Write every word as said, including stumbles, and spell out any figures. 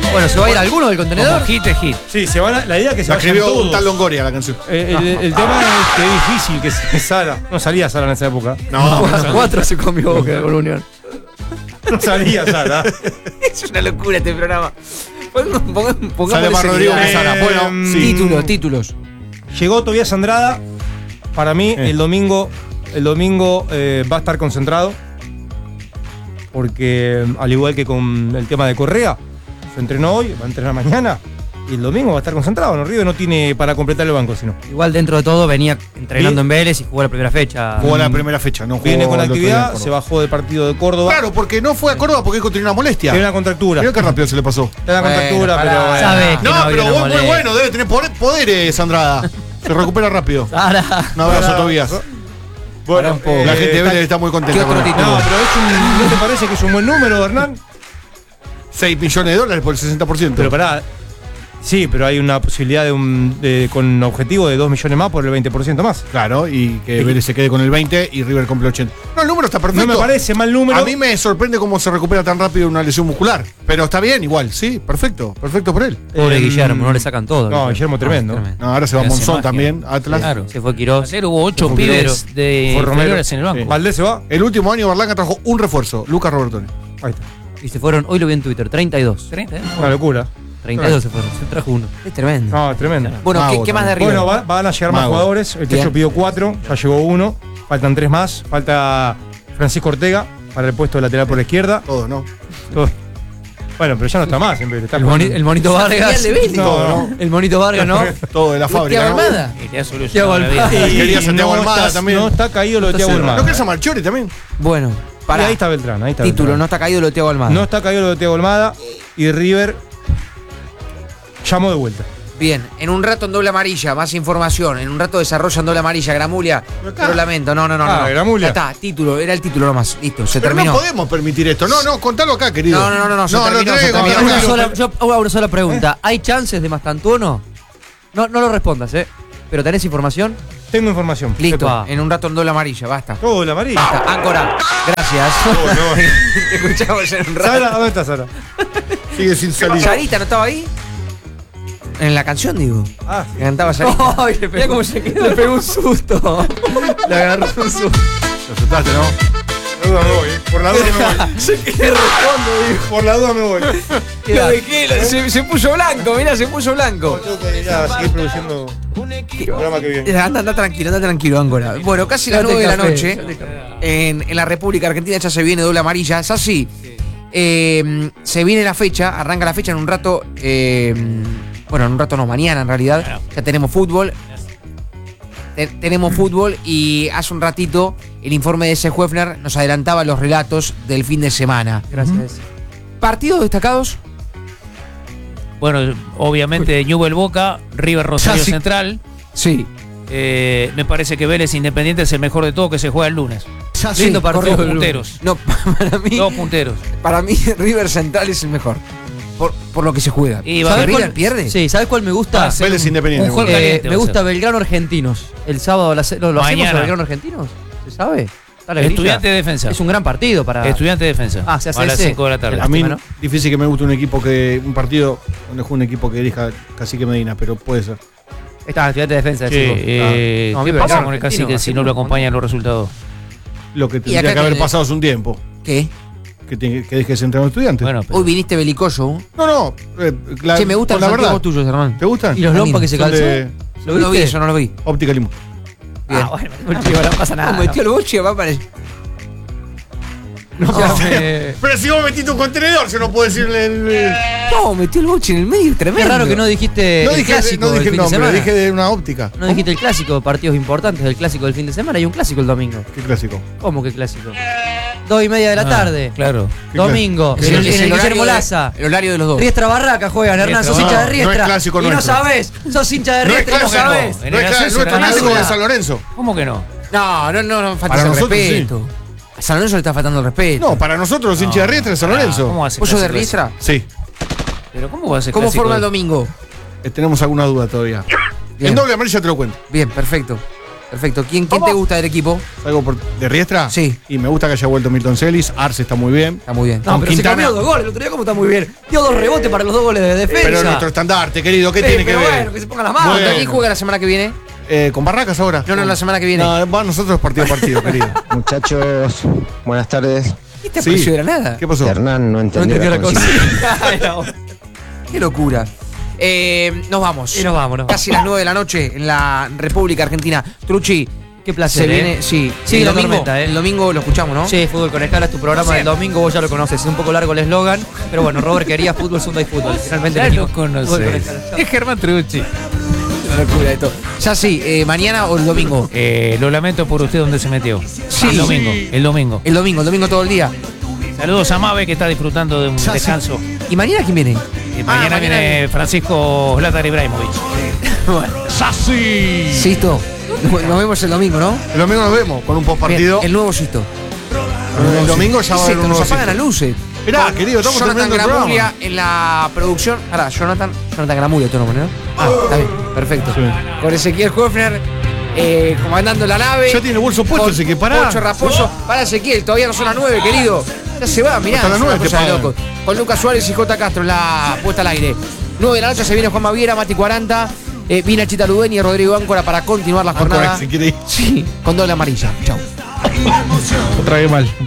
Bueno, ¿se va a ir alguno del contenedor? Como hit es hit. Sí, se van a, la idea es que se La vayan escribió todos. un tal Longoria la canción. Eh, el, el tema es que es difícil que se Sara. No salía Sara en esa época. No, no salía. Cuatro se comió Boca con Unión. No salía Sara. Es una locura este programa. Pongamos, pongamos Sale más Rodrigo que Sara. Eh, Bueno, sí. Títulos, títulos. Llegó Tobias Andrada. Para mí, Eh. el domingo, el domingo eh, va a estar concentrado. Porque, al igual que con el tema de Correa, se entrenó hoy, va a entrenar mañana. Y el domingo va a estar concentrado. No, River no tiene para completar el banco, sino. Igual dentro de todo venía entrenando Bien. en Vélez y jugó la primera fecha. Jugó la primera fecha, no jugó Viene con la el otro día en actividad, Córdoba. se bajó del partido de Córdoba. Claro, porque no fue a Córdoba porque tenía una molestia. Tiene una contractura. Mirá qué rápido se le pasó. Tiene una Bueno, contractura, pará, pero. bueno. sabes que No, no había pero una vos muy molestia. bueno, debe tener poder- poderes, Andrada. Se recupera rápido. Sara. Un abrazo, Pará. Tobias. Bueno, un poco. eh, La gente de está- Vélez está muy contenta ¿Qué otro con él. título? No, pero es un, ¿no te parece que es un buen número, Hernán? seis millones de dólares por el sesenta por ciento. Pero pará. Sí, pero hay una posibilidad de un de, con un objetivo de dos millones más por el veinte por ciento más. Claro, y que Vélez se quede con el veinte y River compre el ochenta. No, el número está perfecto. No me parece mal número. A mí me sorprende cómo se recupera tan rápido una lesión muscular. Pero está bien, igual, sí, perfecto. Perfecto por él. Pobre Eh, Guillermo, no le sacan todo. no, Guillermo tremendo. No, ahora se va Le hace Monzón magia. también, Atlas. Claro. Se fue Quirós. Ayer hubo ocho Fue pibes de Fue Romero. inferiores en el banco. Sí. Valdés se va. El último año Berlanga trajo un refuerzo, Lucas Robertoni. Ahí está. Y se fueron, hoy lo vi en Twitter, treinta y dos. treinta, ¿eh? Una locura. treinta y dos se fueron, se trajo uno. Es tremendo. No, es tremendo. Bueno, Mago ¿qué, qué más de también. River? Bueno, va- van a llegar más Mago. jugadores. El Bien. Techo pidió cuatro, ya llegó uno. Faltan tres más. Falta Francisco Ortega para el puesto de lateral por la izquierda. Todo, ¿no? Todo. Bueno, pero ya no está más en Vélez. Está el, boni- el monito Vargas. Genial de Vélez. No, no. El monito Vargas, ¿no? Todo de la fábrica. Thiago ¿no? Almada. Y le ha Thiago solucionado la Almada. vida. Y querías a Thiago no Almada está- también. No está caído lo de Thiago cerrado. ¿No Almada. querés a Marchiori también? Bueno, Y para. ahí está Beltrán, ahí está Título, no Beltrán. está caído lo de Thiago Almada. No está caído lo de Thiago Almada y River llamó de vuelta. Bien, en un rato en doble amarilla, más información. En un rato desarrollan doble amarilla, Gramulia. Lo lamento, no, no, no. Ah, no. Gramulia. Ya está, título, era el título nomás. Listo, se Pero terminó. no podemos permitir esto. No, no, contalo acá, querido. No, no, no, no, se terminó, tenés se que terminó. contar Una acá. sola, yo hago una sola pregunta. ¿Hay chances de Mastantuono? No, no lo respondas, ¿eh? ¿Pero tenés información? Tengo información. Listo, Epa. en un rato en doble amarilla, basta. Todo la amarilla. Basta, áncora. Gracias. Te escuchamos en un rato. Sara, ¿dónde está Sara? Sigue sin salir. ¿Sarita no estaba ahí? En la canción, digo. Ah, Que cantaba Sarita. Ay, le pegó, cómo se quedó. Le pegó un susto. Le agarró un susto. Te asustaste, ¿no? por la duda me voy. eh. Por la duda me voy. Se quedó respondo, digo. Por la duda me voy. Lo dejé, se, se puso blanco, mirá, se puso blanco. Tengo que ir a seguir produciendo el programa que viene. Anda, anda tranquilo, anda tranquilo, Ángora. Bueno, casi las Date nueve de la café, noche. date café. En, en la República Argentina ya se viene doble amarilla. Es así. Eh, se viene la fecha, arranca la fecha en un rato. eh, bueno, en un rato no, mañana en realidad. Ya tenemos fútbol. Te- tenemos fútbol y hace un ratito el informe de ese Huefner nos adelantaba los relatos del fin de semana. Gracias. ¿Partidos destacados? Bueno, obviamente Newell Boca, River Rosario Casi. Central. Sí. Eh, me parece que Vélez Independiente es el mejor de todo que se juega el lunes. Lindo partido. Dos el lunes. punteros. No, para mí, Dos punteros. para mí River Central es el mejor. Por, por lo que se juega. Y va a ¿Sabes haber- River pierde? Sí, ¿sabes cuál me gusta? Va a ser Vélez un- Independiente. un juego Eh, caliente va me a gusta ser. Belgrano Argentinos. El sábado lo, hace- lo, lo hacemos Mañana. a Belgrano Argentinos. ¿Se sabe? ¿Está la grilla? Estudiante de defensa. Es un gran partido para. Estudiante de defensa. Ah, se hace a las ese. cinco de la tarde. Qué A mí Lástima, difícil que me guste un equipo que un partido donde juega un equipo que dirija Cacique Medina, pero puede ser. Está, estudiante de defensa. Sí, decís vos. eh, No, a mí ¿qué Belgrano pasa con el Argentino, cacique si no hacemos lo un acompañan los resultados? Lo que acá tendría que haber que- pasado hace un tiempo. ¿Qué? Que, tiene- que dejes entrar a un estudiante. Bueno, pero Hoy viniste belicoso. No, no. eh, la, Che, me gustan con los la verdad. antiguos tuyos, hermano. ¿Te gustan? ¿Y los Ah, lompas mira, que se Son calzó? de ¿Lo vi? No lo vi, eso no lo vi. Óptica Limón. Bien. Ah, bueno, el chico no pasa nada. No, metió el boche, va a aparecer. No, ya me- Pero si vos metiste un contenedor, yo no puedo decirle el. No, metió el boche en el medio, Qué tremendo. raro que no dijiste No el dije, clásico no del dije fin el de nombre, semana. dije de una óptica. No dijiste el clásico, partidos importantes del clásico del fin de semana. Hay un clásico el domingo. ¿Qué clásico? ¿Cómo que clásico? Dos y media de la Ah, tarde. Claro. ¿Qué Domingo. Es En el, es en el horario Guillermo de- Laza. El horario de los dos. Riestra Barraca juegan, Hernán, sos No, hincha de no es Riestra. clásico y no nuestro. sabés, sos hincha de No es Riestra y no clásico, sabés. En No el es cla- ascenso nuestro ganás clásico una. de San Lorenzo. ¿Cómo que no? No, no, no, no faltes Para el nosotros, respeto. A San Lorenzo le está faltando el respeto. No, para nosotros los hinchas de Riestra de San pará, Lorenzo. ¿Cómo va a ser ¿Vos sos de clásico Riestra? Sí. ese? Pero ¿cómo va a ser ¿Cómo clásico forma el ese? domingo? Eh, tenemos alguna duda todavía. Bien. En doble amarilla te lo cuento. Bien, perfecto. Perfecto. ¿Quién, quién ¿Cómo? te gusta del equipo? ¿Algo por- de Riestra? Sí. Y me gusta que haya vuelto Milton Celis. Arce está muy bien. Está muy bien. No, pero Quintana. se comió dos goles. El otro día, como está muy bien. Dio dos rebotes para los dos goles de defensa. Pero es nuestro estandarte, querido. ¿Qué Sí, tiene que pero ver? bueno, que se pongan las manos. Bueno. ¿Quién juega la semana que viene? Eh, ¿Con Barracas ahora? No, no, la semana que viene. No, va nosotros partido a partido, querido. Muchachos, buenas tardes. ¿Qué te Sí. apreció de Granada? ¿Qué pasó? Hernán no entendió, entendió la cosa. consigna. Qué locura. Eh, nos vamos. Y nos vamos, nos vamos. Casi las nueve de la noche en la República Argentina. Truchi, Qué placer. se ¿eh? viene, sí. Sí, el la domingo, tormenta, ¿eh? el domingo lo escuchamos, ¿no? Sí, Fútbol con Escala es tu programa del domingo, vos ya lo conoces. Es un poco largo el eslogan, pero bueno, Robert quería fútbol, Sunday Fútbol. Finalmente Ya venimos. lo Fútbol con conoces. Escala. Es Germán Trucci. Una locura esto. Ya sí, eh, mañana o el domingo. Eh, lo lamento por usted donde se metió. Sí. El domingo. El domingo. El domingo, el domingo todo el día. Saludos a Mabe que está disfrutando de un descanso. ¿Y mañana quién viene? Y Ah, mañana, mañana viene Francisco Zlatan Ibrahimovic. Sisto. Nos vemos el domingo, ¿no? El domingo nos vemos con un post Bien, partido. el nuevo Sisto. El domingo ya va a Sí, haber un nos nuevo apagan las sitio. luces. Mirá, querido, estamos Jonathan terminando el Gramulia programa. en la producción. Ahora, Jonathan, Jonathan Gramulia, tu nombre, ¿no? Ah, está bien, perfecto. Con Ezequiel Hoffner eh, comandando la nave. Ya tiene el bolso puesto, Con así que pará. Pocho Raposo. Para Ezequiel, todavía no son las nueve, querido. Ya se va, mirá. Hasta las es una nueve te cosa de pagan. loco. Con Lucas Suárez y J. Castro en la puesta al aire. nueve de la noche se viene Juan Maviera, Mati cuarenta. Eh, Vina Chita Ludueña y Rodrigo Áncora para continuar la Áncora, jornada. si quiere ir. Sí, con doble amarilla. Chau. Otra vez mal.